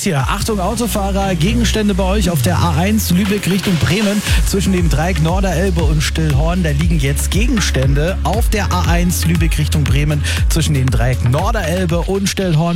das hier. Achtung Autofahrer, Gegenstände bei euch auf der A1 Lübeck Richtung Bremen zwischen dem Dreieck Norderelbe und Stillhorn. Da liegen jetzt Gegenstände auf der A1 Lübeck Richtung Bremen zwischen dem Dreieck Norderelbe und Stillhorn.